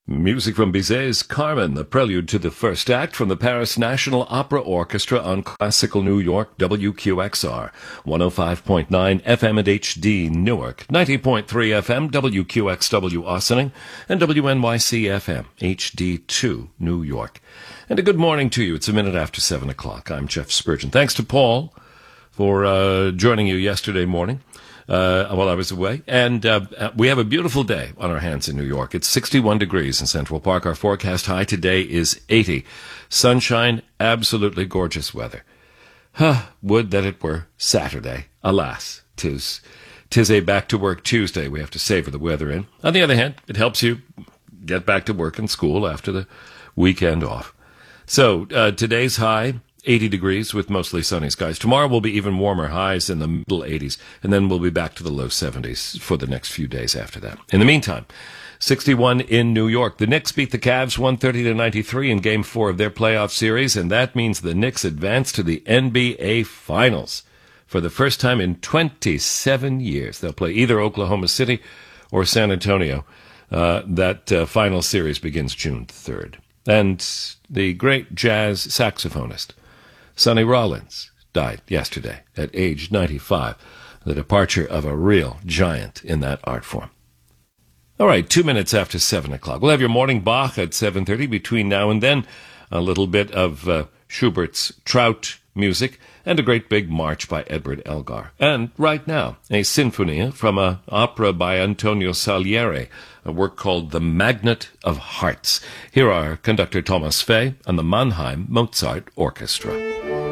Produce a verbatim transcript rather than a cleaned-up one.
Music from Bizet's Carmen, the prelude to the first act from the Paris National Opera Orchestra on Classical New York, W Q X R, one oh five point nine F M and H D Newark, ninety point three F M, W Q X W Ossining, and W N Y C F M, H D two New York. And a good morning to you. It's a minute after seven o'clock. I'm Jeff Spurgeon. Thanks to Paul for uh, joining you yesterday morning. Uh, while I was away. And uh, we have a beautiful day on our hands in New York. It's sixty-one degrees in Central Park. Our forecast high today is eighty. Sunshine, absolutely gorgeous weather. Huh, would that it were Saturday. Alas, tis, tis a back-to-work Tuesday. We have to savor the weather in. On the other hand, it helps you get back to work and school after the weekend off. So uh, today's high, eighty degrees with mostly sunny skies. Tomorrow will be even warmer, highs in the middle eighties, and then we'll be back to the low seventies for the next few days after that. In the meantime, sixty-one in New York. The Knicks beat the Cavs one thirty to ninety-three in Game four of their playoff series, and that means the Knicks advance to the N B A Finals for the first time in twenty-seven years. They'll play either Oklahoma City or San Antonio. Uh, that uh, final series begins June third. And the great jazz saxophonist Sonny Rollins died yesterday at age ninety-five, the departure of a real giant in that art form. All right, two minutes after seven o'clock. We'll have your morning Bach at seven thirty. Between now and then, a little bit of uh, Schubert's Trout music and a great big march by Edward Elgar. And right now, a sinfonia from an opera by Antonio Salieri, a work called The Magnet of Hearts. Here are conductor Thomas Fay and the Mannheim Mozart Orchestra.